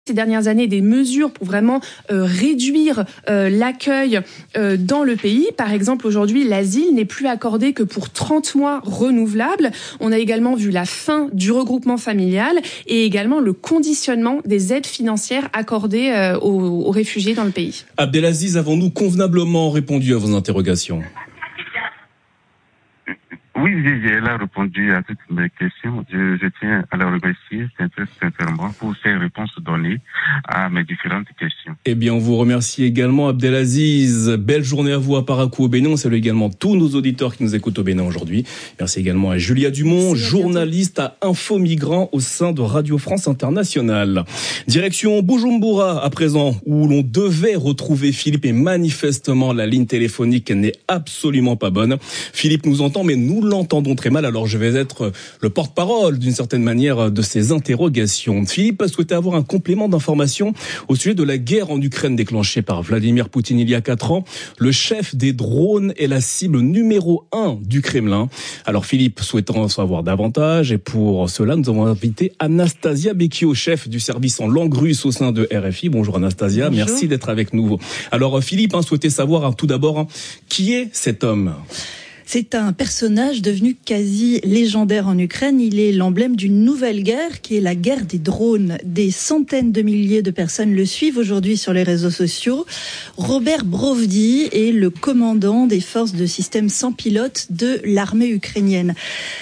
ces dernières années des mesures pour vraiment réduire l'accueil dans le pays. Par exemple, aujourd'hui, l'asile n'est plus accordé que pour 30 mois renouvelables. On a également vu la fin du regroupement familial et également le conditionnement des aides financières accordées aux réfugiés dans le pays. Abdelaziz, avons-nous convenablement répondu à vos interrogations ? Oui, elle a répondu à toutes mes questions. Je tiens à la remercier très sincèrement pour ses réponses données à mes différentes questions. Eh bien, on vous remercie également, Abdelaziz. Belle journée à vous à Parakou au Bénin. On salue également tous nos auditeurs qui nous écoutent au Bénin aujourd'hui. Merci également à Julia Dumont, journaliste à Info Migrants au sein de Radio France Internationale. Direction Bujumbura à présent, où l'on devait retrouver Philippe et manifestement la ligne téléphonique n'est absolument pas bonne. Philippe nous entend, mais nous l'entendons très mal, alors je vais être le porte-parole d'une certaine manière de ces interrogations. Philippe a souhaité avoir un complément d'information au sujet de la guerre en Ukraine déclenchée par Vladimir Poutine il y a 4 ans. Le chef des drones est la cible numéro 1 du Kremlin. Alors Philippe souhaitant en savoir davantage, et pour cela nous avons invité Anastasia Bekio, chef du service en langue russe au sein de RFI. Bonjour Anastasia, bonjour. Merci d'être avec nous. Alors Philippe souhaitait savoir tout d'abord qui est cet homme. C'est un personnage devenu quasi légendaire en Ukraine. Il est l'emblème d'une nouvelle guerre qui est la guerre des drones. Des centaines de milliers de personnes le suivent aujourd'hui sur les réseaux sociaux. Robert Brovdi est le commandant des forces de système sans pilote de l'armée ukrainienne.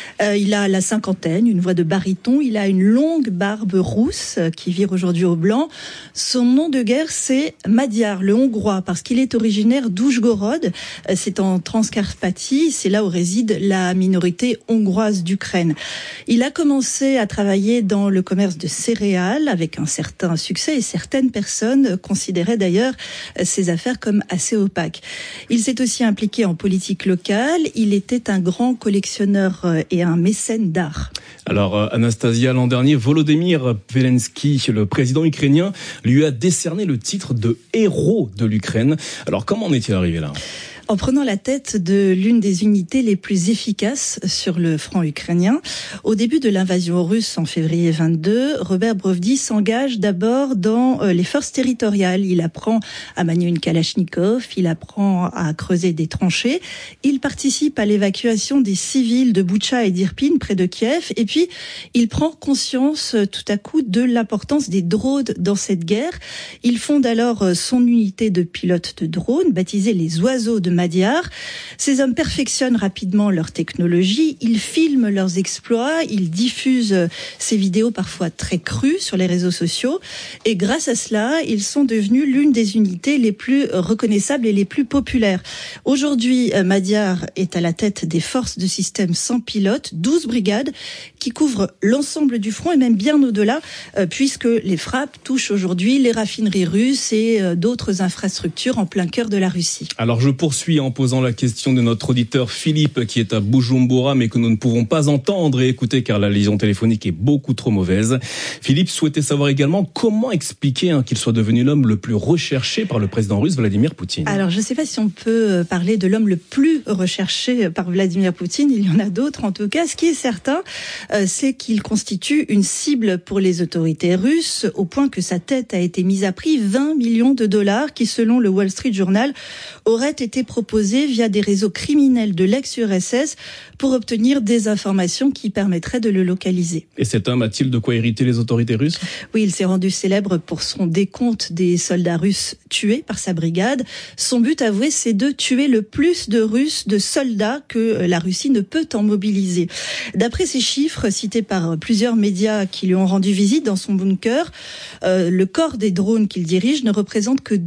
Il a la cinquantaine, une voix de baryton. Il a une longue barbe rousse qui vire aujourd'hui au blanc. Son nom de guerre, c'est Madiar, le Hongrois, parce qu'il est originaire d'Oujgorod. C'est en Transcarpathie. C'est là où réside la minorité hongroise d'Ukraine. Il a commencé à travailler dans le commerce de céréales avec un certain succès et certaines personnes considéraient d'ailleurs ses affaires comme assez opaques. Il s'est aussi impliqué en politique locale. Il était un grand collectionneur et un mécène d'art. Alors Anastasia, l'an dernier, Volodymyr Zelensky, le président ukrainien, lui a décerné le titre de héros de l'Ukraine. Alors comment en est-il arrivé là ? En prenant la tête de l'une des unités les plus efficaces sur le front ukrainien. Au début de l'invasion russe en février 22, Robert Brovdi s'engage d'abord dans les forces territoriales. Il apprend à manier une kalachnikov, il apprend à creuser des tranchées. Il participe à l'évacuation des civils de Boutcha et d'Irpin, près de Kiev. Et puis, il prend conscience tout à coup de l'importance des drones dans cette guerre. Il fonde alors son unité de pilotes de drones, baptisée les oiseaux de Madiar. Ces hommes perfectionnent rapidement leur technologie, ils filment leurs exploits, ils diffusent ces vidéos parfois très crues sur les réseaux sociaux et grâce à cela, ils sont devenus l'une des unités les plus reconnaissables et les plus populaires. Aujourd'hui, Madiar est à la tête des forces de système sans pilote, 12 brigades qui couvrent l'ensemble du front et même bien au-delà, puisque les frappes touchent aujourd'hui les raffineries russes et d'autres infrastructures en plein cœur de la Russie. Alors je poursuis en posant la question de notre auditeur Philippe qui est à Bujumbura mais que nous ne pouvons pas entendre et écouter car la liaison téléphonique est beaucoup trop mauvaise. Philippe souhaitait savoir également comment expliquer qu'il soit devenu l'homme le plus recherché par le président russe Vladimir Poutine. Alors je ne sais pas si on peut parler de l'homme le plus recherché par Vladimir Poutine, il y en a d'autres en tout cas. Ce qui est certain, c'est qu'il constitue une cible pour les autorités russes au point que sa tête a été mise à prix 20 millions de dollars qui selon le Wall Street Journal auraient été proposés via des réseaux criminels de l'ex-URSS pour obtenir des informations qui permettraient de le localiser. Et cet homme a-t-il de quoi irriter les autorités russes ? Oui, il s'est rendu célèbre pour son décompte des soldats russes tués par sa brigade. Son but avoué, c'est de tuer le plus de Russes, de soldats que la Russie ne peut en mobiliser. D'après ces chiffres cités par plusieurs médias qui lui ont rendu visite dans son bunker, le corps des drones qu'il dirige ne représente que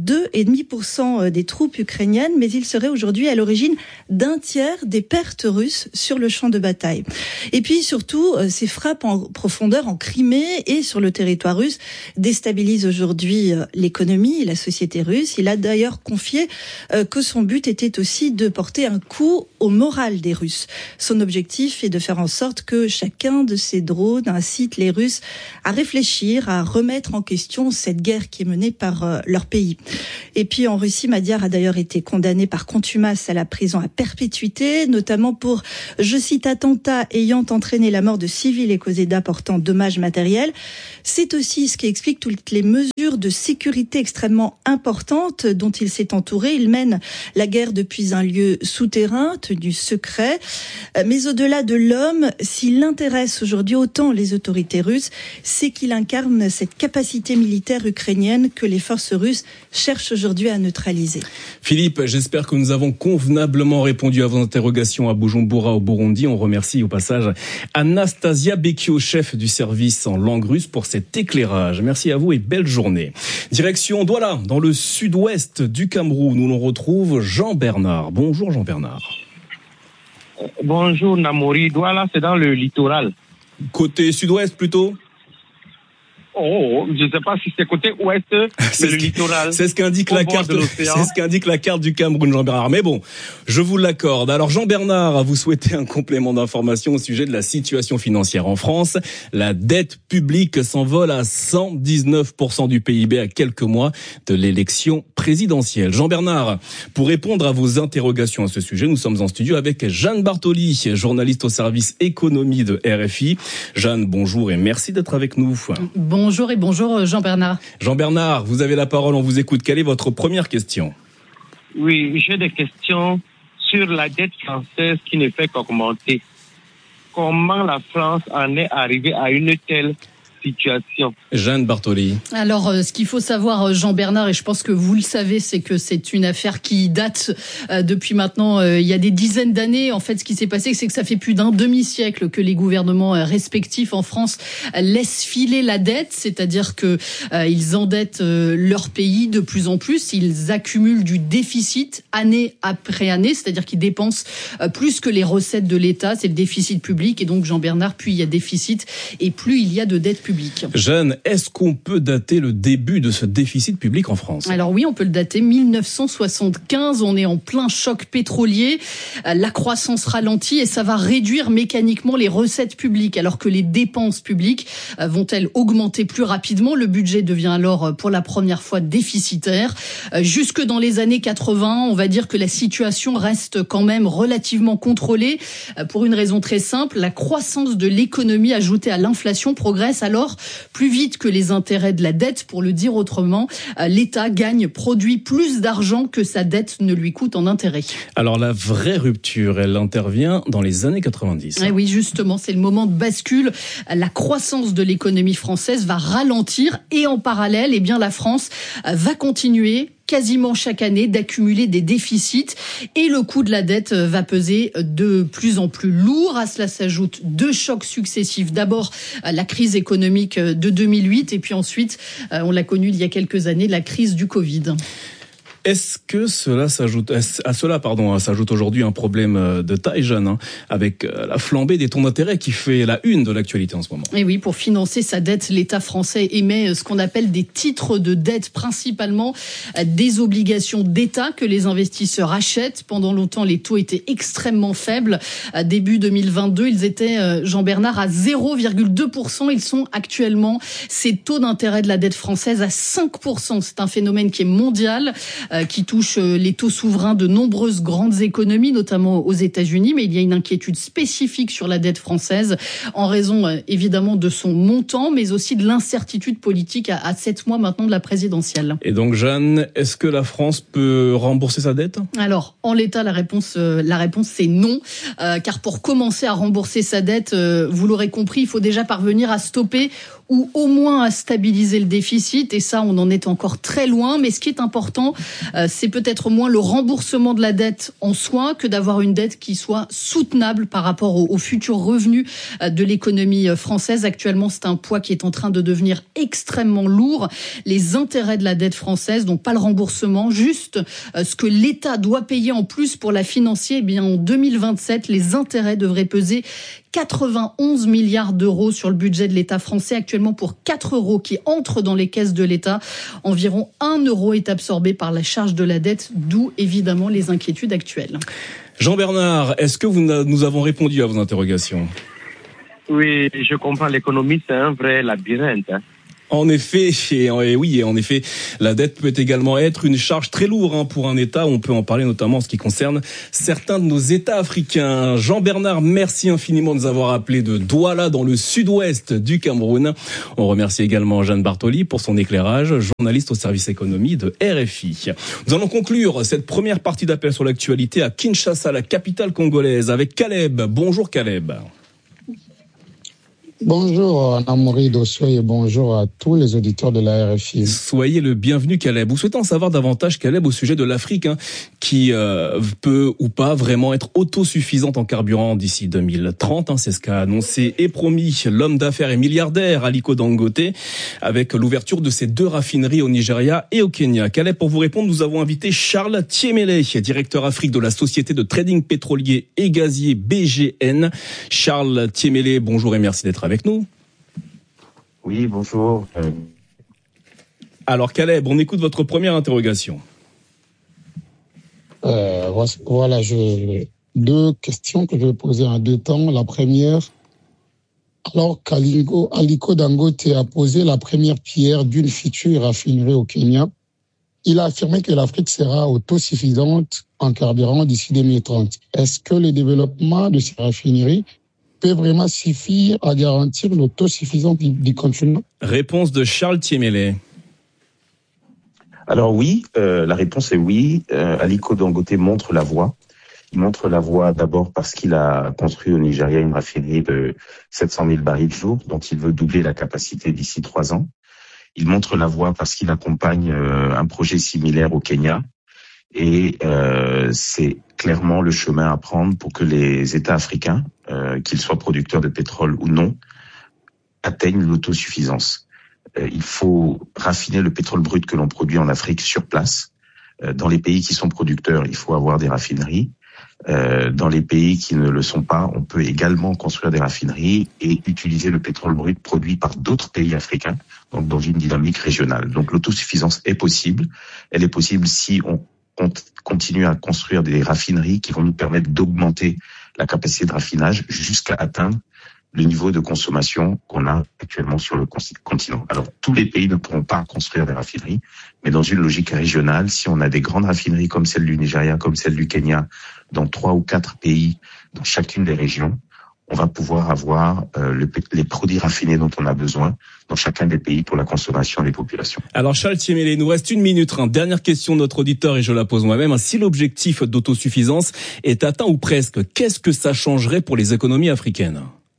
2,5% des troupes ukrainiennes, mais il serait aujourd'hui à l'origine d'un tiers des pertes russes sur le champ de bataille. Et puis surtout, ces frappes en profondeur en Crimée et sur le territoire russe déstabilisent aujourd'hui l'économie et la société russe. Il a d'ailleurs confié que son but était aussi de porter un coup au moral des Russes. Son objectif est de faire en sorte que chacun de ces drones incite les Russes à réfléchir, à remettre en question cette guerre qui est menée par leur pays. Et puis en Russie, Madiar a d'ailleurs été condamné par par contumace à la prison à perpétuité, notamment pour, je cite, attentat ayant entraîné la mort de civils et causé d'importants dommages matériels. C'est aussi ce qui explique toutes les mesures de sécurité extrêmement importantes dont il s'est entouré. Il mène la guerre depuis un lieu souterrain, tenu secret. Mais au-delà de l'homme, s'il intéresse aujourd'hui autant les autorités russes, c'est qu'il incarne cette capacité militaire ukrainienne que les forces russes cherchent aujourd'hui à neutraliser. Philippe, j'espère que nous avons convenablement répondu à vos interrogations à Bujumbura au Burundi. On remercie au passage Anastasia Bekio, chef du service en langue russe, pour cet éclairage. Merci à vous et belle journée. Direction Douala, dans le sud-ouest du Cameroun, où l'on retrouve Jean Bernard. Bonjour Jean Bernard. Bonjour Namori, Douala c'est dans le littoral. Côté sud-ouest plutôt ? Oh, je ne sais pas si c'est côté ouest, c'est le littoral. C'est ce qu'indique la carte. C'est ce qu'indique la carte du Cameroun, Jean Bernard. Mais bon, je vous l'accorde. Alors Jean Bernard, vous souhaitez un complément d'information au sujet de la situation financière en France. La dette publique s'envole à 119% du PIB à quelques mois de l'élection présidentielle. Jean Bernard, pour répondre à vos interrogations à ce sujet, nous sommes en studio avec Jeanne Bartoli, journaliste au service économie de RFI. Jeanne, bonjour et merci d'être avec nous. Bonjour et bonjour Jean Bernard. Jean Bernard, vous avez la parole, on vous écoute. Quelle est votre première question ? Oui, j'ai des questions sur la dette française qui ne fait qu'augmenter. Comment la France en est arrivée à une telle situation? Jeanne Bartoli. Alors, ce qu'il faut savoir, Jean Bernard, et je pense que vous le savez, c'est que c'est une affaire qui date depuis maintenant, il y a des dizaines d'années. En fait, ce qui s'est passé, c'est que ça fait plus d'un demi-siècle que les gouvernements respectifs en France laissent filer la dette, c'est-à-dire que ils endettent leur pays de plus en plus, ils accumulent du déficit année après année, c'est-à-dire qu'ils dépensent plus que les recettes de l'État, c'est le déficit public, et donc Jean Bernard, plus il y a déficit et plus il y a de dette publique. Jeanne, est-ce qu'on peut dater le début de ce déficit public en France ? Alors oui, on peut le dater 1975, on est en plein choc pétrolier, la croissance ralentit et ça va réduire mécaniquement les recettes publiques alors que les dépenses publiques vont-elles augmenter plus rapidement. Le budget devient alors pour la première fois déficitaire. Jusque dans les années 80, on va dire que la situation reste quand même relativement contrôlée pour une raison très simple, la croissance de l'économie ajoutée à l'inflation progresse alors plus vite que les intérêts de la dette. Pour le dire autrement, l'État produit plus d'argent que sa dette ne lui coûte en intérêt. Alors la vraie rupture, elle intervient dans les années 90. Et oui, justement, c'est le moment de bascule. La croissance de l'économie française va ralentir et en parallèle, eh bien, la France va continuer quasiment chaque année d'accumuler des déficits et le coût de la dette va peser de plus en plus lourd. À cela s'ajoutent deux chocs successifs. D'abord, la crise économique de 2008 et puis ensuite, on l'a connue il y a quelques années, la crise du Covid. Est-ce que s'ajoute aujourd'hui un problème de taille, Jeanne, avec la flambée des taux d'intérêt qui fait la une de l'actualité en ce moment? Et oui, pour financer sa dette, l'État français émet ce qu'on appelle des titres de dette, principalement des obligations d'État que les investisseurs achètent. Pendant longtemps, les taux étaient extrêmement faibles. Début 2022, ils étaient, Jean Bernard, à 0,2%. Ils sont actuellement, ces taux d'intérêt de la dette française, à 5%. C'est un phénomène qui est mondial, qui touche les taux souverains de nombreuses grandes économies, notamment aux États-Unis. Mais il y a une inquiétude spécifique sur la dette française en raison évidemment de son montant, mais aussi de l'incertitude politique à 7 mois maintenant de la présidentielle. Et donc, Jeanne, est-ce que la France peut rembourser sa dette? Alors, en l'état, la réponse c'est non. Car pour commencer à rembourser sa dette, vous l'aurez compris, il faut déjà parvenir à stopper ou au moins à stabiliser le déficit. Et ça, on en est encore très loin. Mais ce qui est important, c'est peut-être moins le remboursement de la dette en soi que d'avoir une dette qui soit soutenable par rapport aux futurs revenus de l'économie française. Actuellement, c'est un poids qui est en train de devenir extrêmement lourd. Les intérêts de la dette française, donc pas le remboursement, juste ce que l'État doit payer en plus pour la financer. Eh bien, en 2027, les intérêts devraient peser 91 milliards d'euros sur le budget de l'État français. Actuellement, pour 4 euros qui entrent dans les caisses de l'État, environ 1 euro est absorbé par la charge de la dette, d'où évidemment les inquiétudes actuelles. Jean Bernard, est-ce que nous avons répondu à vos interrogations? Oui, je comprends. L'économie, c'est un vrai labyrinthe. En effet, la dette peut également être une charge très lourde pour un État. On peut en parler notamment en ce qui concerne certains de nos États africains. Jean-Bernard, merci infiniment de nous avoir appelé de Douala dans le sud-ouest du Cameroun. On remercie également Jeanne Bartoli pour son éclairage, journaliste au service économie de RFI. Nous allons conclure cette première partie d'appel sur l'actualité à Kinshasa, la capitale congolaise, avec Caleb. Bonjour Caleb. Bonjour Anna-Marie Dossoy et bonjour à tous les auditeurs de la RFI. Soyez le bienvenu Caleb. Vous souhaitez en savoir davantage Caleb au sujet de l'Afrique qui peut ou pas vraiment être autosuffisante en carburant d'ici 2030. C'est ce qu'a annoncé et promis l'homme d'affaires et milliardaire Aliko Dangote avec l'ouverture de ses 2 raffineries au Nigeria et au Kenya. Caleb, pour vous répondre, nous avons invité Charles Thiemele, directeur Afrique de la société de trading pétrolier et gazier BGN. Charles Thiemele, bonjour et merci d'être avec nous. Oui, bonjour. Alors Caleb, on écoute votre première interrogation. Voilà, j'ai 2 questions que je vais poser en 2 temps. La première, alors qu'Aliko Dangote a posé la première pierre d'une future raffinerie au Kenya, il a affirmé que l'Afrique sera autosuffisante en carburant d'ici 2030. Est-ce que le développement de ces raffineries peut vraiment suffire à garantir l'autosuffisance du continent? Réponse de Charles Thiemele. Alors oui, la réponse est oui. Aliko Dangote montre la voie. Il montre la voie d'abord parce qu'il a construit au Nigeria une raffinerie de 700 000 barils jour, dont il veut doubler la capacité d'ici 3 ans. Il montre la voie parce qu'il accompagne un projet similaire au Kenya. Et c'est clairement le chemin à prendre pour que les États africains, qu'ils soient producteurs de pétrole ou non, atteignent l'autosuffisance. Il faut raffiner le pétrole brut que l'on produit en Afrique sur place. Dans les pays qui sont producteurs, il faut avoir des raffineries. Dans les pays qui ne le sont pas, on peut également construire des raffineries et utiliser le pétrole brut produit par d'autres pays africains, donc dans une dynamique régionale. Donc l'autosuffisance est possible. Elle est possible si on continue à construire des raffineries qui vont nous permettre d'augmenter la capacité de raffinage jusqu'à atteindre le niveau de consommation qu'on a actuellement sur le continent. Alors, tous les pays ne pourront pas construire des raffineries, mais dans une logique régionale, si on a des grandes raffineries comme celle du Nigeria, comme celle du Kenya, dans 3 ou 4 pays, dans chacune des régions, on va pouvoir avoir les produits raffinés dont on a besoin dans chacun des pays pour la consommation des populations. Alors Charles Thiemele, il nous reste 1 minute. Dernière question de notre auditeur et je la pose moi-même. Si l'objectif d'autosuffisance est atteint ou presque, qu'est-ce que ça changerait pour les économies africaines ?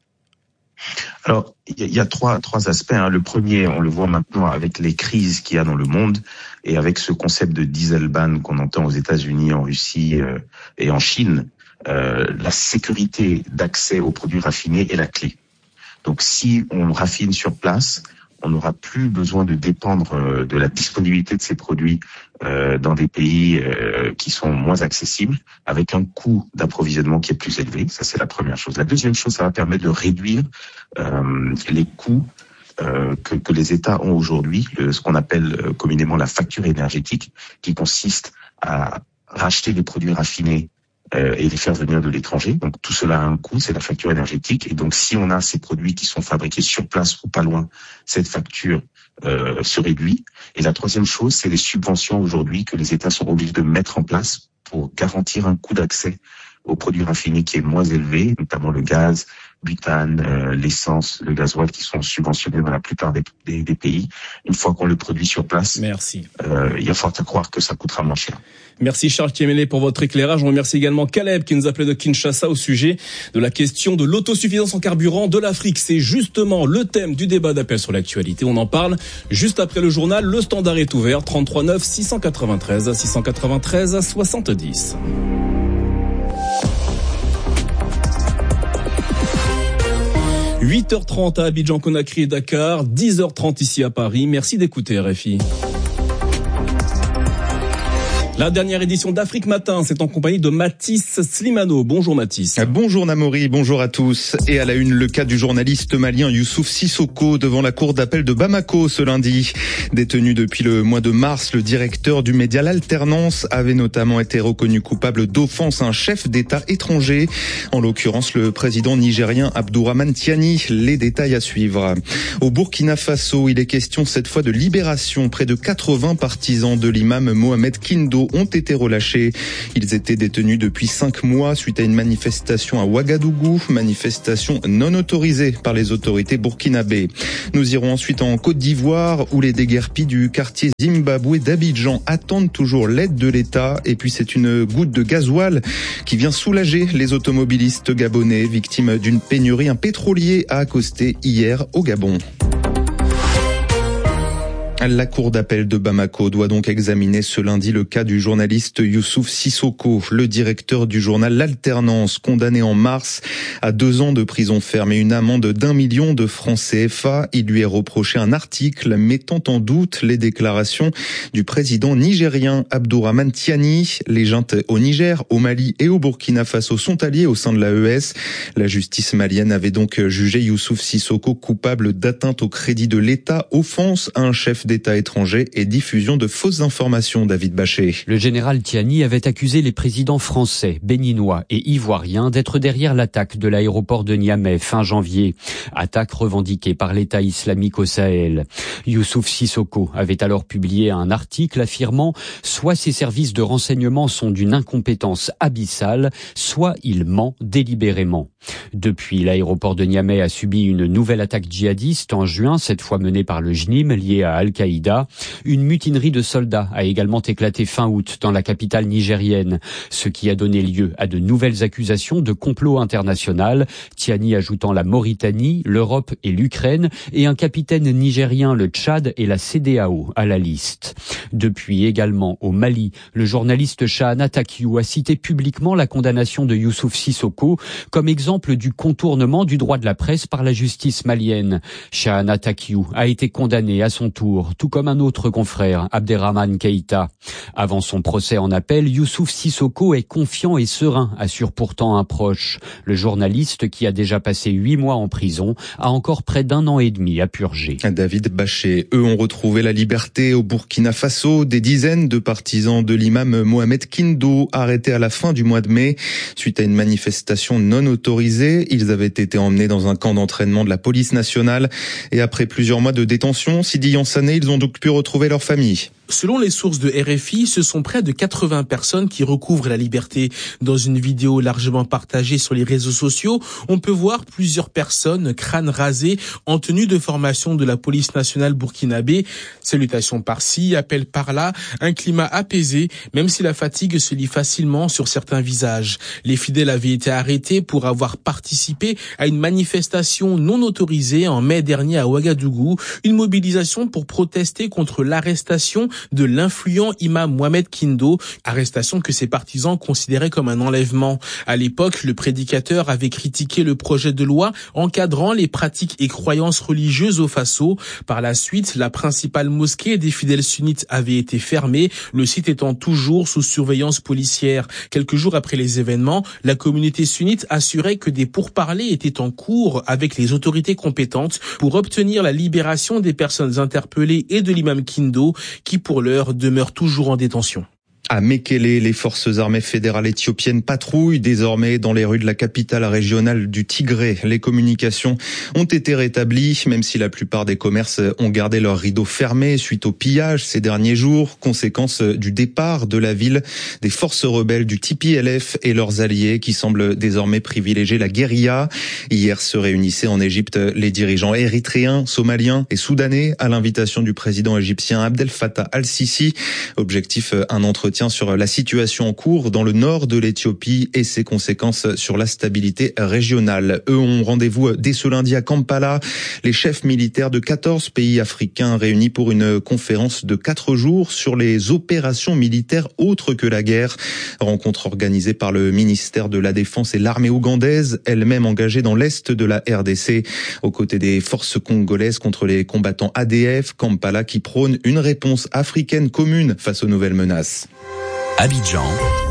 Alors, il y a trois aspects. Le premier, on le voit maintenant avec les crises qu'il y a dans le monde et avec ce concept de diesel ban qu'on entend aux États-Unis, en Russie et en Chine. La sécurité d'accès aux produits raffinés est la clé. Donc, si on raffine sur place, on n'aura plus besoin de dépendre de la disponibilité de ces produits dans des pays qui sont moins accessibles, avec un coût d'approvisionnement qui est plus élevé. Ça, c'est la première chose. La deuxième chose, ça va permettre de réduire les coûts que les États ont aujourd'hui, ce qu'on appelle communément la facture énergétique, qui consiste à racheter des produits raffinés et les faire venir de l'étranger. Donc tout cela a un coût, c'est la facture énergétique. Et donc si on a ces produits qui sont fabriqués sur place ou pas loin, cette facture se réduit. Et la troisième chose, c'est les subventions aujourd'hui que les États sont obligés de mettre en place pour garantir un coût d'accès aux produits raffinés qui est moins élevé, notamment le gaz, butane, l'essence, le gasoil qui sont subventionnés dans la plupart des pays. Une fois qu'on le produit sur place, merci. Il y a fort à croire que ça coûtera moins cher. Merci Charles Thiemele pour votre éclairage. On remercie également Caleb qui nous appelait de Kinshasa au sujet de la question de l'autosuffisance en carburant de l'Afrique. C'est justement le thème du débat d'appel sur l'actualité. On en parle juste après le journal. Le standard est ouvert, 33 9 693 693 70. « 8h30 à Abidjan, Conakry et Dakar, 10h30 ici à Paris. Merci d'écouter RFI. La dernière édition d'Afrique Matin, c'est en compagnie de Mathis Slimano. Bonjour Mathis. Bonjour Namori, bonjour à tous. Et à la une, le cas du journaliste malien Youssouf Sissoko devant la cour d'appel de Bamako ce lundi. Détenu depuis le mois de mars, le directeur du média L'Alternance avait notamment été reconnu coupable d'offense à un chef d'État étranger. En l'occurrence, le président nigérien Abdourahmane Tiani. Les détails à suivre. Au Burkina Faso, il est question cette fois de libération. Près de 80 partisans de l'imam Mohamed Kindo ont été relâchés. Ils étaient détenus depuis 5 mois suite à une manifestation à Ouagadougou, manifestation non autorisée par les autorités burkinabées. Nous irons ensuite en Côte d'Ivoire où les déguerpis du quartier Zimbabwe d'Abidjan attendent toujours l'aide de l'État. Et puis c'est une goutte de gasoil qui vient soulager les automobilistes gabonais victimes d'une pénurie. Un pétrolier a accosté hier au Gabon. La cour d'appel de Bamako doit donc examiner ce lundi le cas du journaliste Youssouf Sissoko, le directeur du journal L'Alternance, condamné en mars à 2 ans de prison ferme et une amende d'1 million de francs CFA. Il lui est reproché un article mettant en doute les déclarations du président nigérien Abdourahmane Tiani. Les juntes au Niger, au Mali et au Burkina Faso sont alliés au sein de l'AES. La justice malienne avait donc jugé Youssouf Sissoko coupable d'atteinte au crédit de l'État, offense à un chef d'État étranger et diffusion de fausses informations. David Bachet. Le général Tiani avait accusé les présidents français, béninois et ivoiriens d'être derrière l'attaque de l'aéroport de Niamey fin janvier. Attaque revendiquée par l'État islamique au Sahel. Youssouf Sissoko avait alors publié un article affirmant « Soit ses services de renseignement sont d'une incompétence abyssale, soit il ment délibérément ». Depuis, l'aéroport de Niamey a subi une nouvelle attaque djihadiste en juin, cette fois menée par le JNIM, liée à Al-Qaïda. Une mutinerie de soldats a également éclaté fin août dans la capitale nigérienne, ce qui a donné lieu à de nouvelles accusations de complot international, Tiani ajoutant la Mauritanie, l'Europe et l'Ukraine, et un capitaine nigérien, le Tchad et la CEDEAO à la liste. Depuis également au Mali, le journaliste Chahana Takiou a cité publiquement la condamnation de Youssouf Sissoko comme exemple du contournement du droit de la presse par la justice malienne. Chahana Takiou a été condamné à son tour, tout comme un autre confrère, Abderrahmane Keïta. Avant son procès en appel, Youssouf Sissoko est confiant et serein, assure pourtant un proche. Le journaliste, qui a déjà passé 8 mois en prison, a encore près d'1 an et demi à purger. David Bachet. Eux ont retrouvé la liberté au Burkina Faso. Des dizaines de partisans de l'imam Mohamed Kindo, arrêtés à la fin du mois de mai, suite à une manifestation non autorisée. Ils avaient été emmenés dans un camp d'entraînement de la police nationale. Et après plusieurs mois de détention, Sidi Yanssané, ils ont donc pu retrouver leur famille. Selon les sources de RFI, ce sont près de 80 personnes qui recouvrent la liberté. Dans une vidéo largement partagée sur les réseaux sociaux, on peut voir plusieurs personnes, crâne rasé, en tenue de formation de la police nationale burkinabé. Salutations par-ci, appels par-là, un climat apaisé, même si la fatigue se lit facilement sur certains visages. Les fidèles avaient été arrêtés pour avoir participé à une manifestation non autorisée en mai dernier à Ouagadougou, une mobilisation pour protester contre l'arrestation de l'influent imam Mohamed Kindo, arrestation que ses partisans considéraient comme un enlèvement. À l'époque, le prédicateur avait critiqué le projet de loi encadrant les pratiques et croyances religieuses au Faso. Par la suite, la principale mosquée des fidèles sunnites avait été fermée, le site étant toujours sous surveillance policière. Quelques jours après les événements, la communauté sunnite assurait que des pourparlers étaient en cours avec les autorités compétentes pour obtenir la libération des personnes interpellées et de l'imam Kindo, qui pour l'heure demeure toujours en détention. À Mekele, les forces armées fédérales éthiopiennes patrouillent désormais dans les rues de la capitale régionale du Tigré. Les communications ont été rétablies, même si la plupart des commerces ont gardé leurs rideaux fermés suite au pillage ces derniers jours, conséquence du départ de la ville des forces rebelles du TPLF et leurs alliés qui semblent désormais privilégier la guérilla. Hier se réunissaient en Égypte les dirigeants érythréens, somaliens et soudanais à l'invitation du président égyptien Abdel Fattah al-Sisi. Objectif, un entretien sur la situation en cours dans le nord de l'Éthiopie et ses conséquences sur la stabilité régionale. Eux ont rendez-vous dès ce lundi à Kampala. Les chefs militaires de 14 pays africains réunis pour une conférence de 4 jours sur les opérations militaires autres que la guerre. Rencontre organisée par le ministère de la Défense et l'armée ougandaise, elle-même engagée dans l'est de la RDC, aux côtés des forces congolaises contre les combattants ADF. Kampala qui prône une réponse africaine commune face aux nouvelles menaces. Abidjan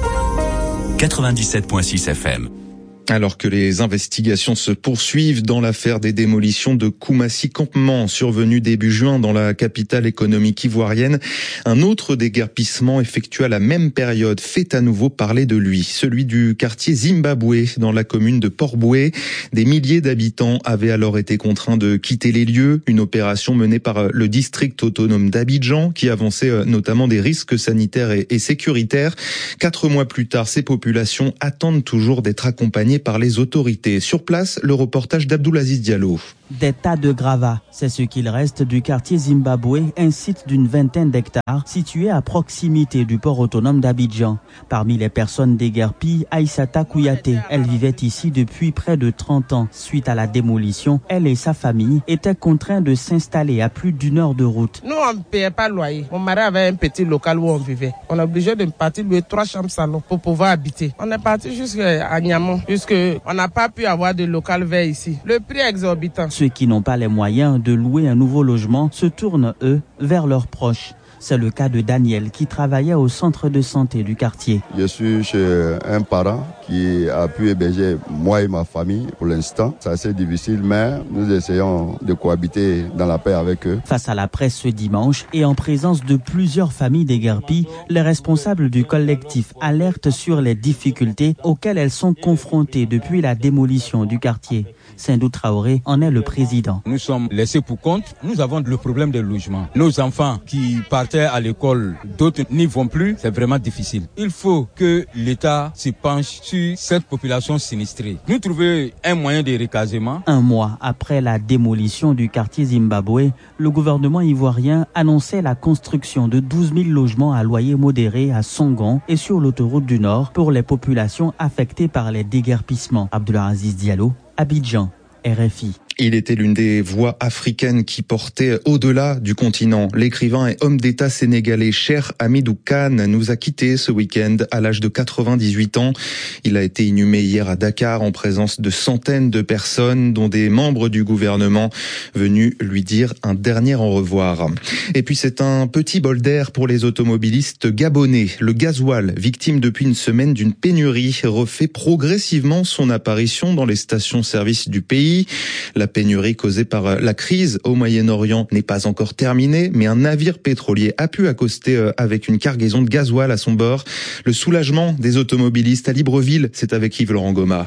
97.6 FM. Alors que les investigations se poursuivent dans l'affaire des démolitions de Koumassi Campement survenues début juin dans la capitale économique ivoirienne, un autre déguerpissement effectué à la même période fait à nouveau parler de lui, celui du quartier Zimbabwe dans la commune de Port-Boué. Des milliers d'habitants avaient alors été contraints de quitter les lieux, une opération menée par le district autonome d'Abidjan qui avançait notamment des risques sanitaires et sécuritaires. 4 mois plus tard, ces populations attendent toujours d'être accompagnées par les autorités. Sur place, le reportage d'Abdoulaziz Diallo. Des tas de gravats, c'est ce qu'il reste du quartier Zimbabwe, un site d'une vingtaine d'hectares situé à proximité du port autonome d'Abidjan. Parmi les personnes déguerpies, Aïssata Kouyaté. Elle vivait ici depuis près de 30 ans. Suite à la démolition, elle et sa famille étaient contraints de s'installer à plus d'1 heure de route. Nous, on ne payait pas le loyer. Mon mari avait un petit local où on vivait. On est obligé de partir louer 3 chambres salon pour pouvoir habiter. On est parti jusqu'à Niamey, puisqu'on n'a pas pu avoir de local vert ici. Le prix est exorbitant. Ceux qui n'ont pas les moyens de louer un nouveau logement se tournent, eux, vers leurs proches. C'est le cas de Daniel qui travaillait au centre de santé du quartier. Je suis chez un parent qui a pu héberger moi et ma famille pour l'instant. C'est assez difficile, mais nous essayons de cohabiter dans la paix avec eux. Face à la presse ce dimanche et en présence de plusieurs familles déguerpies, les responsables du collectif alertent sur les difficultés auxquelles elles sont confrontées depuis la démolition du quartier. Sindou Traoré en est le président. Nous sommes laissés pour compte. Nous avons le problème des logements. Nos enfants qui partaient à l'école, d'autres n'y vont plus. C'est vraiment difficile. Il faut que l'État se penche sur cette population sinistrée. Nous trouver un moyen de recasement. 1 mois après la démolition du quartier Zimbabwe, le gouvernement ivoirien annonçait la construction de 12 000 logements à loyer modéré à Songon et sur l'autoroute du Nord pour les populations affectées par les déguerpissements. Abdoulaziz Diallo, Abidjan, RFI. Il était l'une des voix africaines qui portait au-delà du continent. L'écrivain et homme d'État sénégalais Cheikh Hamidou Kane nous a quittés ce week-end à l'âge de 98 ans. Il a été inhumé hier à Dakar en présence de centaines de personnes, dont des membres du gouvernement venus lui dire un dernier au revoir. Et puis c'est un petit bol d'air pour les automobilistes gabonais. Le gasoil, victime depuis une semaine d'une pénurie, refait progressivement son apparition dans les stations-service du pays. La pénurie causée par la crise au Moyen-Orient n'est pas encore terminée, mais un navire pétrolier a pu accoster avec une cargaison de gasoil à son bord. Le soulagement des automobilistes à Libreville, c'est avec Yves-Laurent Goma.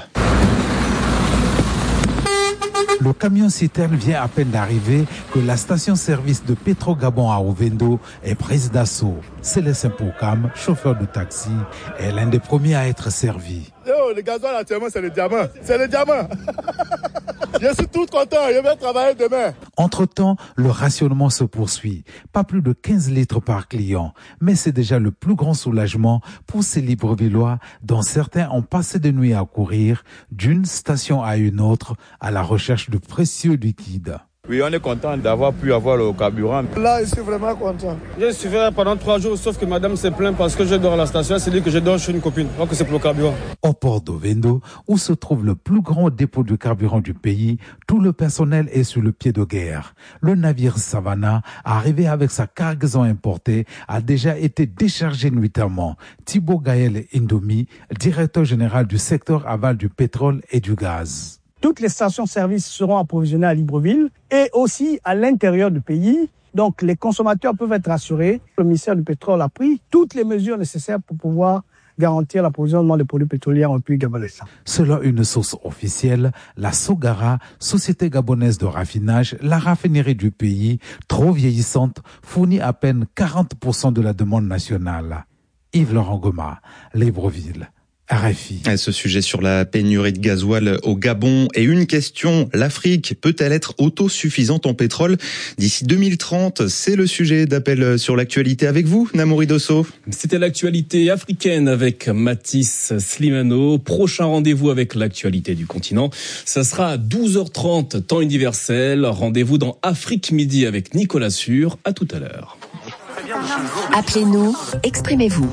Le camion-citerne vient à peine d'arriver que la station-service de Petro-Gabon à Ovendo est prise d'assaut. Célestin Poukam, chauffeur de taxi, est l'un des premiers à être servi. Le gasoil actuellement, c'est le diamant. C'est le diamant. Je suis tout content, je vais travailler demain. Entre-temps, le rationnement se poursuit. Pas plus de 15 litres par client. Mais c'est déjà le plus grand soulagement pour ces Librevillois dont certains ont passé des nuits à courir d'une station à une autre à la recherche de précieux liquides. Oui, on est content d'avoir pu avoir le carburant. Là, je suis vraiment content. Je suis fait pendant 3 jours, sauf que madame se plaint parce que je dors à la station. Elle s'est dit que je dors chez une copine. Donc c'est pour le carburant. Au port d'Ovendo, où se trouve le plus grand dépôt de carburant du pays, tout le personnel est sur le pied de guerre. Le navire Savannah, arrivé avec sa cargaison importée, a déjà été déchargé nuitamment. Thibaut Gaël Indomi, directeur général du secteur aval du pétrole et du gaz. Toutes les stations-service seront approvisionnées à Libreville et aussi à l'intérieur du pays. Donc, les consommateurs peuvent être rassurés. Le ministère du Pétrole a pris toutes les mesures nécessaires pour pouvoir garantir l'approvisionnement des produits pétroliers en pays gabonais. Selon une source officielle, la Sogara, société gabonaise de raffinage, la raffinerie du pays, trop vieillissante, fournit à peine 40% de la demande nationale. Yves-Laurent Goma, Libreville. RFI. À ce sujet sur la pénurie de gasoil au Gabon. Et une question, l'Afrique peut-elle être autosuffisante en pétrole d'ici 2030? C'est le sujet d'appel sur l'actualité avec vous, Namouri Dosso. C'était l'actualité africaine avec Mathis Slimano. Prochain rendez-vous avec l'actualité du continent. Ça sera à 12h30, temps universel. Rendez-vous dans Afrique Midi avec Nicolas Sûr. À tout à l'heure. Appelez-nous, exprimez-vous.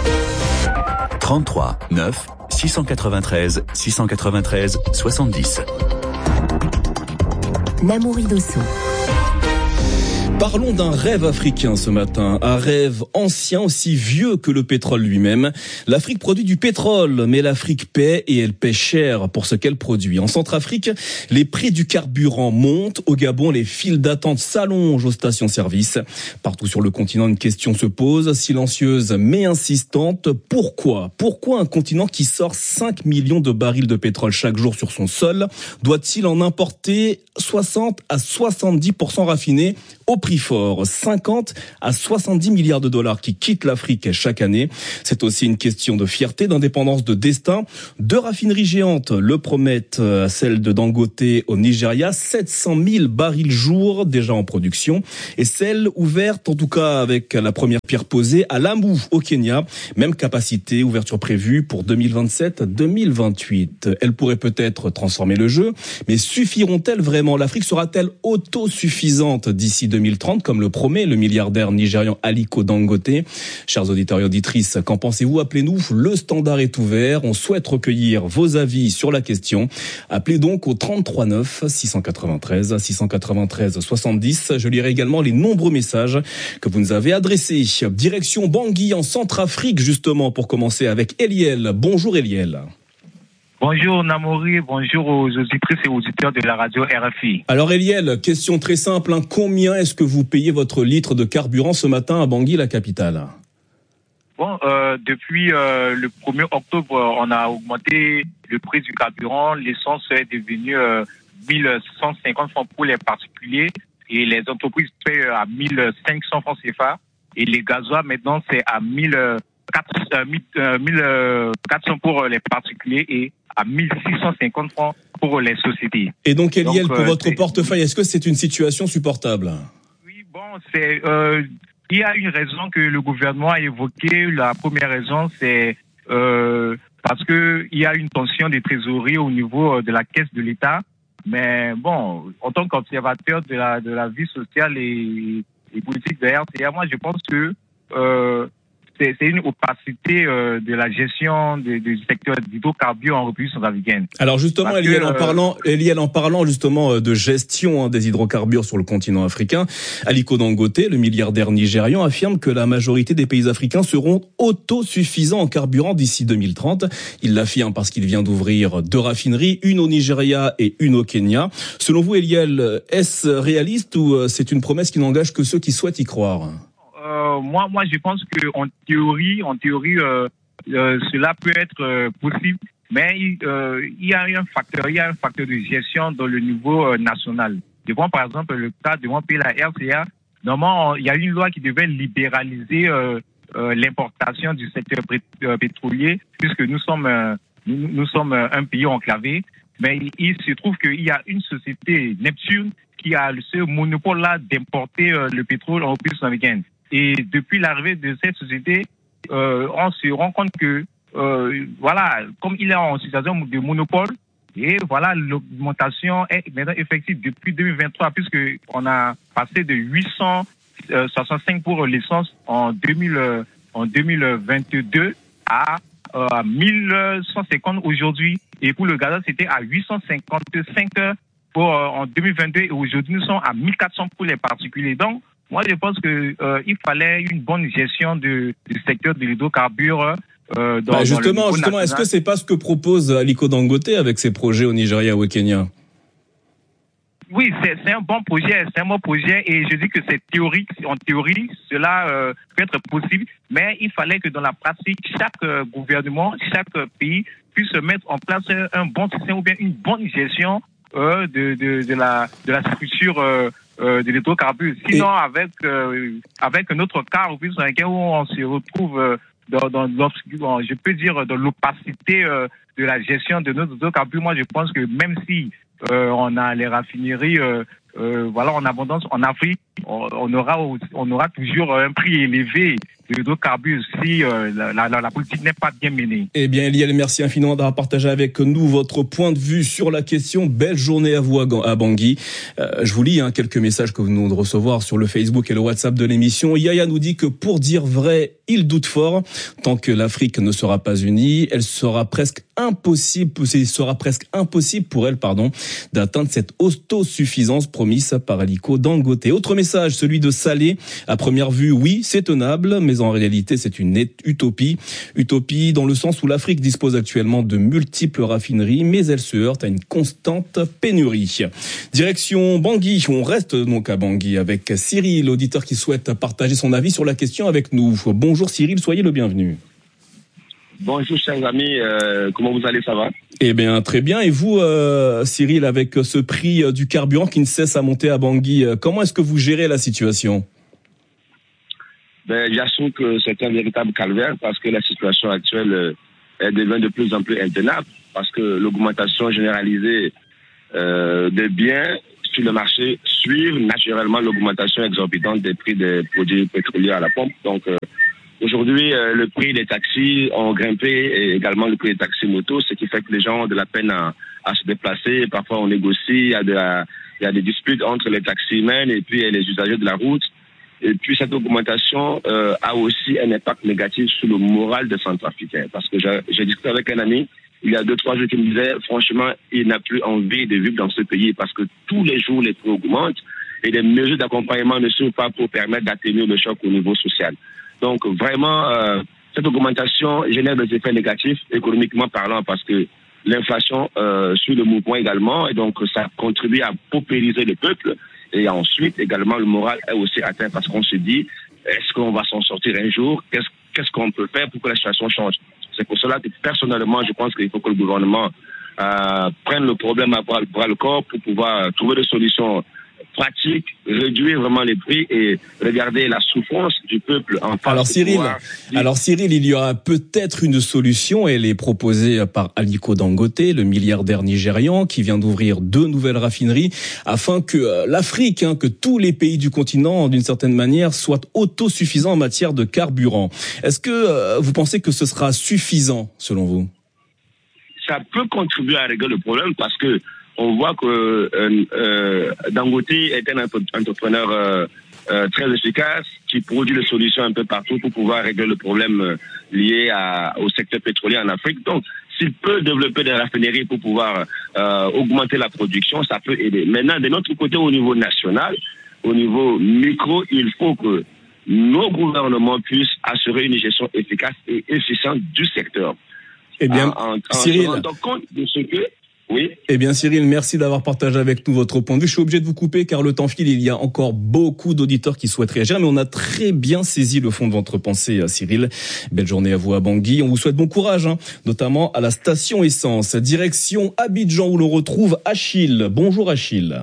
33 9 693 693 70. Namouri Dosso. Parlons d'un rêve africain ce matin, un rêve ancien aussi vieux que le pétrole lui-même. L'Afrique produit du pétrole, mais l'Afrique paie et elle paie cher pour ce qu'elle produit. En Centrafrique, les prix du carburant montent. Au Gabon, les files d'attente s'allongent aux stations-service. Partout sur le continent, une question se pose, silencieuse mais insistante. Pourquoi un continent qui sort 5 millions de barils de pétrole chaque jour sur son sol doit-il en importer 60 à 70% raffinés au prix fort, 50 à 70 milliards de dollars qui quittent l'Afrique chaque année. C'est aussi une question de fierté, d'indépendance, de destin. Deux raffineries géantes le promettent, celle de Dangote au Nigeria, 700 000 barils jour déjà en production, et celle ouverte, en tout cas avec la première pierre posée, à Lamu au Kenya. Même capacité, ouverture prévue pour 2027-2028. Elles pourraient peut-être transformer le jeu, mais suffiront-elles vraiment? L'Afrique sera-t-elle autosuffisante d'ici 2030, comme le promet le milliardaire nigérian Aliko Dangote? Chers auditeurs et auditrices, qu'en pensez-vous? Appelez-nous, le standard est ouvert. On souhaite recueillir vos avis sur la question. Appelez donc au 33 9 693 693 70. Je lirai également les nombreux messages que vous nous avez adressés. Direction Bangui en Centrafrique, justement, pour commencer avec Eliel. Bonjour Eliel. Bonjour Namori, bonjour aux auditrices et auditeurs de la radio RFI. Alors Eliel, question très simple, combien est-ce que vous payez votre litre de carburant ce matin à Bangui, la capitale? Bon, depuis le 1er octobre, on a augmenté le prix du carburant. L'essence est devenue 1150 francs pour les particuliers et les entreprises paient à 1500 francs CFA. Et les gasoils maintenant c'est à 1400 pour les particuliers et à 1650 francs pour les sociétés. Et donc Eliel, pour votre portefeuille, est-ce que c'est une situation supportable? Oui, bon, il y a une raison que le gouvernement a évoquée. La première raison, c'est parce que il y a une tension des trésoreries au niveau de la caisse de l'État. Mais bon, en tant qu'observateur de la vie sociale et politique de RCA, moi je pense que c'est une opacité de la gestion du secteur d'hydrocarbures en République centrafricaine. Alors justement, Eliel, en parlant justement de gestion des hydrocarbures sur le continent africain, Aliko Dangote, le milliardaire nigérian, affirme que la majorité des pays africains seront autosuffisants en carburant d'ici 2030. Il l'affirme parce qu'il vient d'ouvrir 2 raffineries, une au Nigeria et une au Kenya. Selon vous, Eliel, est-ce réaliste ou c'est une promesse qui n'engage que ceux qui souhaitent y croire? Moi, je pense que en théorie, cela peut être possible, mais il y a un facteur de gestion dans le niveau national. Je prends par exemple le cas de mon pays, la RCA. Normalement, il y a une loi qui devait libéraliser l'importation du secteur pétrolier, puisque nous sommes un pays enclavé. Mais il se trouve qu'il y a une société, Neptune, qui a ce monopole-là d'importer le pétrole en République centrafricaine. Et depuis l'arrivée de cette société, on se rend compte que, comme il est en situation de monopole, et voilà, l'augmentation est maintenant effective depuis 2023, puisque on a passé de 865 pour l'essence en 2022 à 1150 aujourd'hui. Et pour le gaz, c'était à 855 en 2022 et aujourd'hui nous sommes à 1400 pour les particuliers. Donc, moi, je pense que il fallait une bonne gestion du secteur de l'hydrocarbure. Justement, est-ce que c'est pas ce que propose Aliko Dangote avec ses projets au Nigeria ou au Kenya? Oui, c'est un bon projet, et je dis que c'est théorique. En théorie, cela peut être possible, mais il fallait que dans la pratique, chaque gouvernement, chaque pays puisse mettre en place un bon système ou bien une bonne gestion de la structure de l'hydrocarbure. Sinon, avec notre cas où on se retrouve dans l'opacité de la gestion de notre hydrocarbures, moi je pense que même si on a les raffineries en abondance en Afrique, on aura toujours un prix élevé de l'hydrocarbure si la politique n'est pas bien menée. Eh bien, Eliel, merci infiniment d'avoir partagé avec nous votre point de vue sur la question. Belle journée à vous à Bangui. Je vous lis quelques messages que vous venez de recevoir sur le Facebook et le WhatsApp de l'émission. Yaya nous dit que pour dire vrai, il doute fort. Tant que l'Afrique ne sera pas unie, il sera presque impossible pour elle, d'atteindre cette autosuffisance promise par Aliko Dangote. Autre message. message, celui de Salé. À première vue, oui, c'est tenable, mais en réalité, c'est une utopie. Utopie dans le sens où l'Afrique dispose actuellement de multiples raffineries, mais elle se heurte à une constante pénurie. Direction Bangui, on reste donc à Bangui avec Cyril, auditeur qui souhaite partager son avis sur la question avec nous. Bonjour Cyril, soyez le bienvenu. Bonjour chers amis, comment vous allez, ça va? Eh bien très bien, et vous Cyril, avec ce prix du carburant qui ne cesse à monter à Bangui, comment est-ce que vous gérez la situation? J'assume que c'est un véritable calvaire parce que la situation actuelle elle devient de plus en plus intenable parce que l'augmentation généralisée des biens sur le marché suivent naturellement l'augmentation exorbitante des prix des produits pétroliers à la pompe. Donc aujourd'hui, le prix des taxis ont grimpé et également le prix des taxis motos, ce qui fait que les gens ont de la peine à se déplacer. Parfois, on négocie, il y a des disputes entre les taximens et puis les usagers de la route. Et puis, cette augmentation a aussi un impact négatif sur le moral des Centrafricains. Parce que j'ai discuté avec un ami il y a 2-3 jours qui me disait, franchement, il n'a plus envie de vivre dans ce pays parce que tous les jours, les prix augmentent et les mesures d'accompagnement ne sont pas pour permettre d'atténuer le choc au niveau social. Donc vraiment, cette augmentation génère des effets négatifs économiquement parlant parce que l'inflation suit le mouvement également et donc ça contribue à paupériser le peuple et ensuite également le moral est aussi atteint parce qu'on se dit est-ce qu'on va s'en sortir un jour, qu'est-ce qu'on peut faire pour que la situation change. C'est pour cela que personnellement je pense qu'il faut que le gouvernement prenne le problème à bras le corps pour pouvoir trouver des solutions pratique, réduire vraiment les prix et regarder la souffrance du peuple en face. Alors Cyril, il y aura peut-être une solution, elle est proposée par Aliko Dangote, le milliardaire nigérian qui vient d'ouvrir 2 nouvelles raffineries afin que l'Afrique, que tous les pays du continent d'une certaine manière soient autosuffisants en matière de carburant. Est-ce que vous pensez que ce sera suffisant selon vous? Ça peut contribuer à régler le problème parce que on voit que Dangote est un entrepreneur très efficace qui produit des solutions un peu partout pour pouvoir régler le problème lié au secteur pétrolier en Afrique. Donc, s'il peut développer des raffineries pour pouvoir augmenter la production, ça peut aider. Maintenant, de notre côté, au niveau national, au niveau micro, il faut que nos gouvernements puissent assurer une gestion efficace et efficiente du secteur. Eh bien, Cyril, en rendant compte de ce que... Oui. Eh bien Cyril, merci d'avoir partagé avec nous votre point de vue. Je suis obligé de vous couper car le temps file, il y a encore beaucoup d'auditeurs qui souhaitent réagir, mais on a très bien saisi le fond de votre pensée, Cyril. Belle journée à vous à Bangui. On vous souhaite bon courage, notamment à la station essence. Direction Abidjan où l'on retrouve Achille. Bonjour Achille.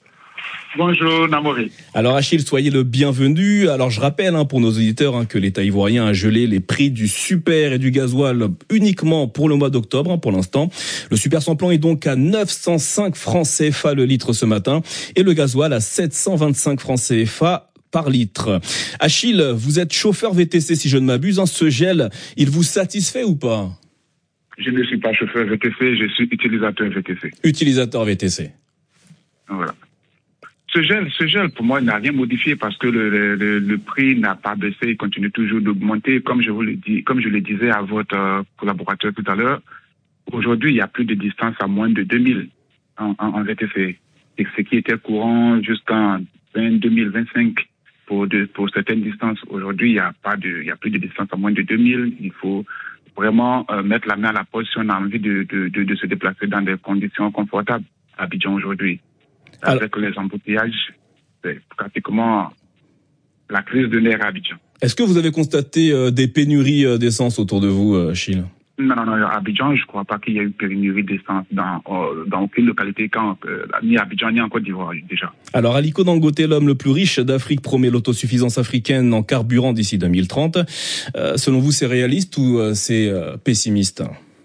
Bonjour Namori. Alors Achille, soyez le bienvenu. Alors je rappelle pour nos auditeurs que l'État ivoirien a gelé les prix du super et du gasoil uniquement pour le mois d'octobre pour l'instant. Le super sans-plomb est donc à 905 francs CFA le litre ce matin et le gasoil à 725 francs CFA par litre. Achille, vous êtes chauffeur VTC si je ne m'abuse. Ce gel, il vous satisfait ou pas? Je ne suis pas chauffeur VTC, je suis utilisateur VTC. Utilisateur VTC. Voilà. Ce gel, pour moi, n'a rien modifié parce que le prix n'a pas baissé, il continue toujours d'augmenter. Comme je le disais à votre collaborateur tout à l'heure, aujourd'hui, il n'y a plus de distance à moins de 2000 en VTC. Et ce qui était courant jusqu'en 2025 pour certaines distances. Aujourd'hui, il n'y a plus de distance à moins de 2000. Il faut vraiment mettre la main à la poche si on a envie de se déplacer dans des conditions confortables à Abidjan aujourd'hui. Avec les embouteillages, c'est pratiquement la crise de nerfs à Abidjan. Est-ce que vous avez constaté des pénuries d'essence autour de vous, Achille? Non, à Abidjan, je ne crois pas qu'il y ait eu pénurie d'essence dans aucune localité, ni à Abidjan, ni en Côte d'Ivoire, déjà. Alors, Aliko Dangote, l'homme le plus riche d'Afrique, promet l'autosuffisance africaine en carburant d'ici 2030. Selon vous, c'est réaliste ou c'est pessimiste?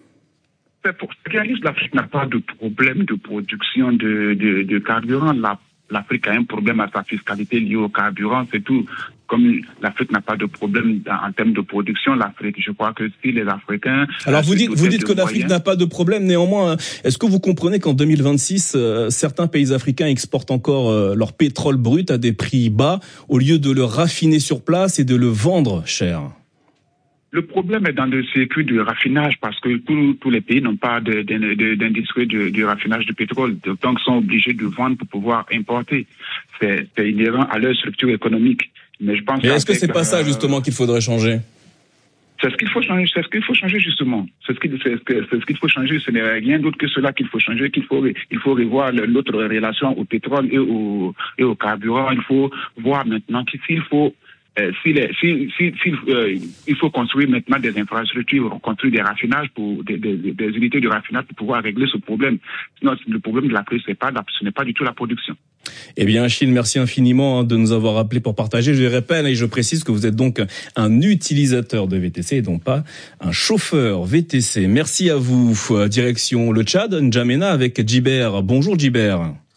Pour ce réaliste, l'Afrique n'a pas de problème de production de carburant. L'Afrique a un problème à sa fiscalité liée au carburant, c'est tout. Comme l'Afrique n'a pas de problème en termes de production, l'Afrique, je crois que si les Africains... Alors vous dites que l'Afrique n'a pas de problème, néanmoins, est-ce que vous comprenez qu'en 2026, certains pays africains exportent encore leur pétrole brut à des prix bas au lieu de le raffiner sur place et de le vendre cher? Le problème est dans le circuit de raffinage parce que tous les pays n'ont pas d'industrie de raffinage de pétrole. Donc, sont obligés de vendre pour pouvoir importer. C'est inhérent à leur structure économique. Mais je pense. Mais est-ce que c'est pas ça, justement, qu'il faudrait changer? C'est ce qu'il faut changer. C'est ce qu'il faut changer, justement. C'est ce qu'il faut changer. Ce n'est rien d'autre que cela qu'il faut changer, il faut revoir notre relation au pétrole et au carburant. Il faut voir maintenant qu'il faut il faut construire maintenant des infrastructures, construire des raffinages des unités de raffinage pour pouvoir régler ce problème. Sinon, le problème de l'Afrique, ce n'est pas du tout la production. Eh bien, Achille, merci infiniment de nous avoir appelé pour partager. Je répète et je précise que vous êtes donc un utilisateur de VTC et non pas un chauffeur VTC. Merci à vous. Direction le Tchad, N'Djamena avec Djiber. Bonjour Djiber.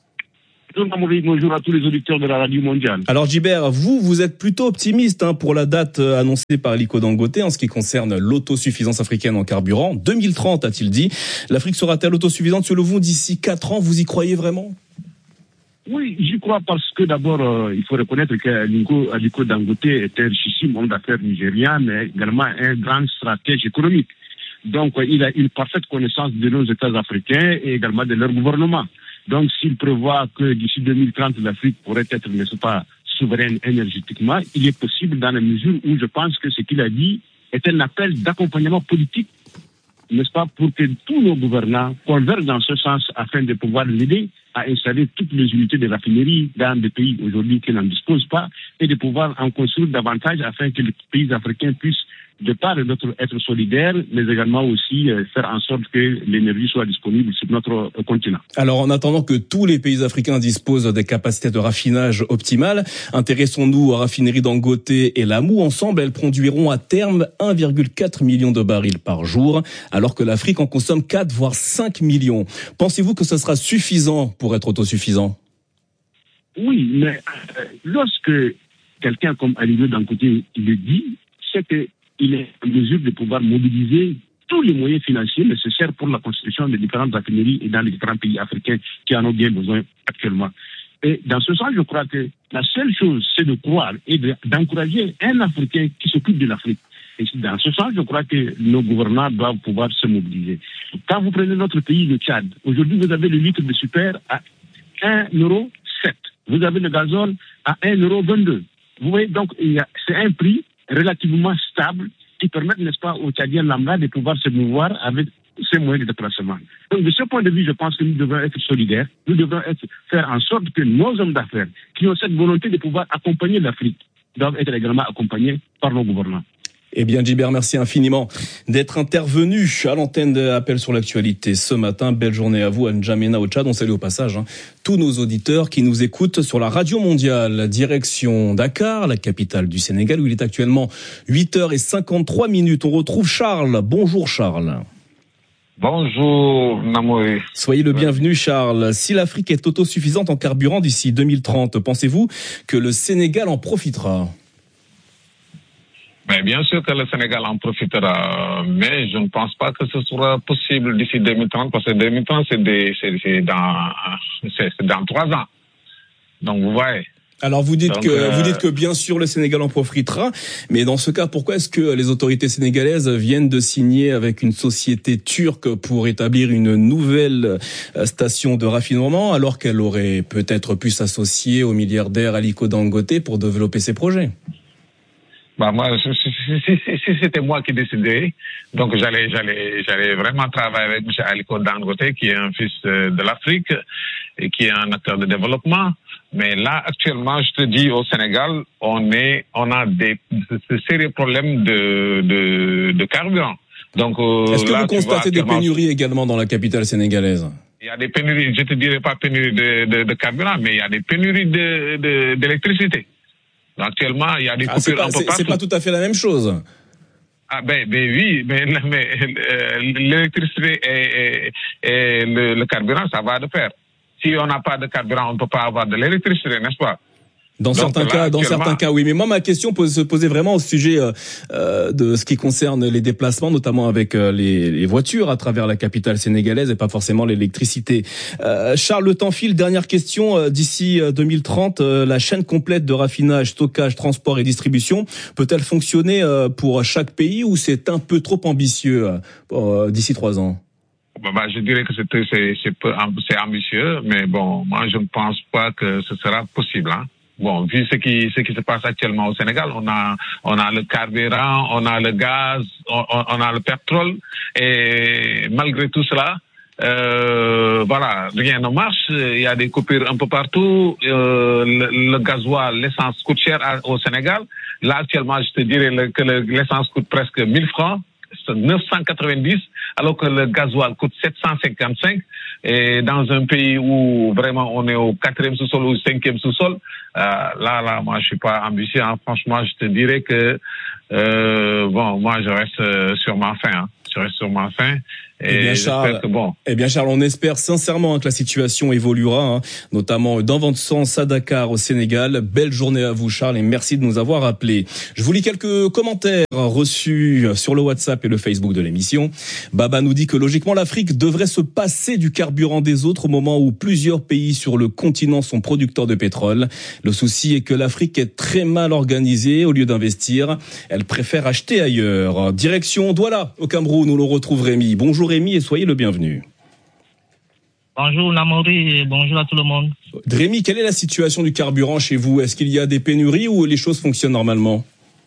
Bonjour à tous les auditeurs de la radio mondiale. Alors Djiber, vous êtes plutôt optimiste pour la date annoncée par Aliko Dangote en ce qui concerne l'autosuffisance africaine en carburant. 2030, a-t-il dit. L'Afrique sera-t-elle autosuffisante selon vous d'ici 4 ans? Vous y croyez vraiment? Oui, j'y crois parce que d'abord, il faut reconnaître qu'Aliko Dangote est un richissime homme d'affaires nigérien, mais également un grand stratège économique. Donc, il a une parfaite connaissance de nos États africains et également de leur gouvernement. Donc, s'il prévoit que d'ici 2030, l'Afrique pourrait être, n'est-ce pas, souveraine énergétiquement, il est possible dans la mesure où je pense que ce qu'il a dit est un appel d'accompagnement politique, n'est-ce pas, pour que tous nos gouvernants convergent dans ce sens afin de pouvoir l'aider à installer toutes les unités de raffinerie dans des pays aujourd'hui qui n'en disposent pas et de pouvoir en construire davantage afin que les pays africains puissent de part et d'autre être solidaires, mais également aussi faire en sorte que l'énergie soit disponible sur notre continent. Alors, en attendant que tous les pays africains disposent des capacités de raffinage optimales, intéressons-nous aux raffineries Dangote et Lamou. Ensemble, elles produiront à terme 1,4 million de barils par jour, alors que l'Afrique en consomme 4 voire 5 millions. Pensez-vous que ce sera suffisant pour être autosuffisant? Oui, mais lorsque quelqu'un comme Aliko Dangote le dit, c'est que il est en mesure de pouvoir mobiliser tous les moyens financiers nécessaires pour la construction de différentes raffineries et dans les différents pays africains qui en ont bien besoin actuellement. Et dans ce sens, je crois que la seule chose, c'est de croire et d'encourager un Africain qui s'occupe de l'Afrique. Et dans ce sens, je crois que nos gouvernants doivent pouvoir se mobiliser. Quand vous prenez notre pays, le Tchad, aujourd'hui, vous avez le litre de super à 1,07 €. Vous avez le gazole à 1,22 €. Vous voyez, donc, c'est un prix relativement stable qui permettent, n'est-ce pas, aux Tchadiens lambda de pouvoir se mouvoir avec ces moyens de déplacement. Donc, de ce point de vue, je pense que nous devons être solidaires. Nous devons faire en sorte que nos hommes d'affaires qui ont cette volonté de pouvoir accompagner l'Afrique doivent être également accompagnés par nos gouvernants. Eh bien, Djiber, merci infiniment d'être intervenu à l'antenne d'Appel sur l'actualité ce matin. Belle journée à vous, à N'Djamena au Tchad. On salue au passage tous nos auditeurs qui nous écoutent sur la radio mondiale. Direction Dakar, la capitale du Sénégal, où il est actuellement 8h53. On retrouve Charles. Bonjour Charles. Bonjour Namoé. Soyez le bienvenu Charles. Si l'Afrique est autosuffisante en carburant d'ici 2030, pensez-vous que le Sénégal en profitera ? Mais bien sûr que le Sénégal en profitera, mais je ne pense pas que ce sera possible d'ici 2030, parce que 2030 c'est dans 3 ans. Donc vous voyez. Alors vous dites que bien sûr le Sénégal en profitera, mais dans ce cas, pourquoi est-ce que les autorités sénégalaises viennent de signer avec une société turque pour établir une nouvelle station de raffinement, alors qu'elle aurait peut-être pu s'associer au milliardaire Aliko Dangote pour développer ses projets? Bah moi, si c'était moi qui décidais, donc j'allais vraiment travailler avec M. Aliko Dangote, qui est un fils de l'Afrique et qui est un acteur de développement. Mais là, actuellement, je te dis, au Sénégal, on a des sérieux problèmes de carburant. Donc, est-ce que vous constatez des pénuries également dans la capitale sénégalaise? Il y a des pénuries, je te dirais pas pénuries de carburant, mais il y a des pénuries d'électricité. Actuellement, il y a des coupures un peu partout. C'est pas tout à fait la même chose. Ah ben oui, mais l'électricité et le carburant, ça va de pair. Si on n'a pas de carburant, on ne peut pas avoir de l'électricité, n'est-ce pas? Dans certains cas, oui. Mais moi, ma question se posait vraiment au sujet de ce qui concerne les déplacements, notamment avec les voitures à travers la capitale sénégalaise et pas forcément l'électricité. Charles, le temps file. Dernière question. D'ici 2030, la chaîne complète de raffinage, stockage, transport et distribution peut-elle fonctionner pour chaque pays ou c'est un peu trop ambitieux d'ici 3 ans? Je dirais que c'est ambitieux, mais bon, moi je ne pense pas que ce sera possible. Bon, vu ce qui se passe actuellement au Sénégal, on a le carburant, on a le gaz, on a le pétrole, et malgré tout cela, voilà, rien ne marche. Il y a des coupures un peu partout. Le gasoil, l'essence coûte cher au Sénégal. Là, actuellement, je te dirais que l'essence coûte presque 1000 francs. 990, alors que le gasoil coûte 755. Et dans un pays où vraiment on est au 4e sous-sol ou 5e sous-sol, là, moi je suis pas ambitieux. Franchement, je te dirais que moi je reste sur ma faim. Et Eh bien Charles, on espère sincèrement que la situation évoluera, notamment dans votre sens à Dakar au Sénégal. Belle journée à vous Charles et merci de nous avoir appelés. Je vous lis quelques commentaires reçus sur le WhatsApp et le Facebook de l'émission. Baba nous dit que logiquement l'Afrique devrait se passer du carburant des autres au moment où plusieurs pays sur le continent sont producteurs de pétrole. Le souci est que l'Afrique est très mal organisée. Au lieu d'investir, elle préfère acheter ailleurs. Direction Douala au Cameroun où l'on retrouve Rémi. Bonjour Rémi et soyez le bienvenu. Bonjour Namori et bonjour à tout le monde. Rémi, quelle est la situation du carburant chez vous? Est-ce qu'il y a des pénuries ou les choses fonctionnent normalement?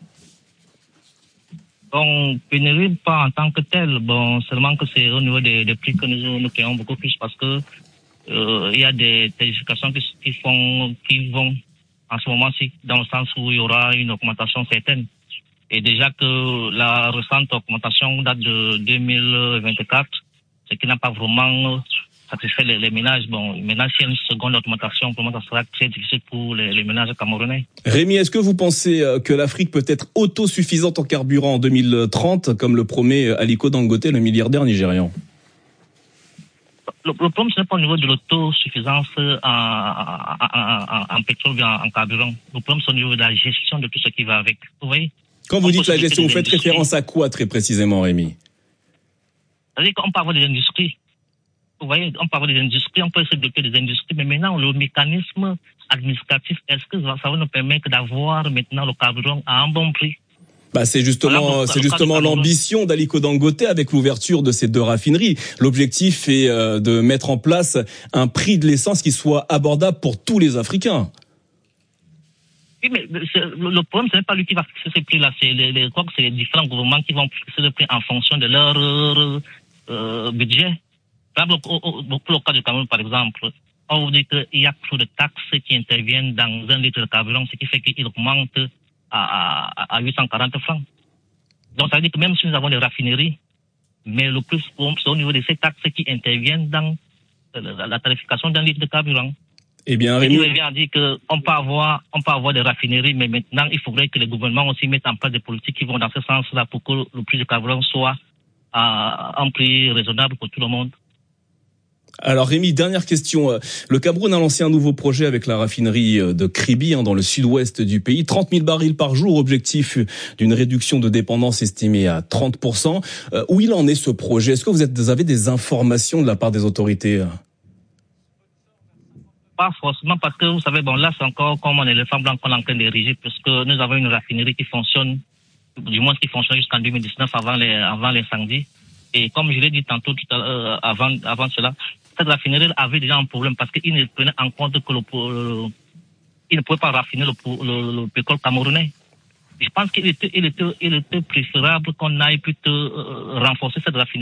Bon, pénurie pas en tant que telle. Bon, seulement que c'est au niveau des prix que nous payons beaucoup plus parce que il y a des tarifications qui vont en ce moment-ci dans le sens où il y aura une augmentation certaine. Et déjà que la récente augmentation date de 2024, ce qui n'a pas vraiment satisfait les ménages. Bon, maintenant, s'il y a une seconde augmentation, comment ça sera très difficile pour les ménages camerounais. Rémi, est-ce que vous pensez que l'Afrique peut être autosuffisante en carburant en 2030, comme le promet Aliko Dangote, le milliardaire nigérian? Le problème, ce n'est pas au niveau de l'autosuffisance en pétrole ou en carburant. Le problème, c'est au niveau de la gestion de tout ce qui va avec. Vous voyez? Quand vous dites la gestion, vous faites référence à quoi très précisément, Rémi? C'est-à-dire qu'on peut avoir des industries. Vous voyez, on peut avoir des industries, on peut se doter des industries, mais maintenant, le mécanisme administratif, est-ce que ça va nous permettre d'avoir maintenant le carburant à un bon prix? C'est justement l'ambition d'Aliko Dangote avec l'ouverture de ces 2 raffineries. L'objectif est de mettre en place un prix de l'essence qui soit abordable pour tous les Africains. Oui, mais le problème, ce n'est pas lui qui va fixer ces prix-là. C'est les différents gouvernements qui vont fixer le prix en fonction de leur budget. Pour le cas du Cameroun, par exemple, on vous dit qu'il y a trop de taxes qui interviennent dans un litre de carburant, ce qui fait qu'il augmente à 840 francs. Donc, ça veut dire que même si nous avons des raffineries, mais le plus, c'est au niveau de ces taxes qui interviennent dans la tarification d'un litre de carburant. Eh bien, Rémi, il vient dire qu'on peut avoir des raffineries, mais maintenant, il faudrait que les gouvernements aussi mettent en place des politiques qui vont dans ce sens-là pour que le prix du carburant soit à un prix raisonnable pour tout le monde. Alors Rémi, dernière question. Le Cameroun a lancé un nouveau projet avec la raffinerie de Kribi dans le sud-ouest du pays. 30 000 barils par jour, objectif d'une réduction de dépendance estimée à 30%. Où il en est ce projet? Est-ce que vous avez des informations de la part des autorités? Pas forcément parce que vous savez, là c'est encore comme un éléphant blanc qu'on est en train d'ériger puisque nous avons une raffinerie qui fonctionne, du moins qui fonctionne jusqu'en 2019 avant l'incendie. Et comme je l'ai dit tantôt avant cela, cette raffinerie avait déjà un problème parce qu'il ne prenait en compte que il ne pouvait pas raffiner le pétrole camerounais. Je pense qu'il était préférable qu'on aille plutôt renforcer cette raffinerie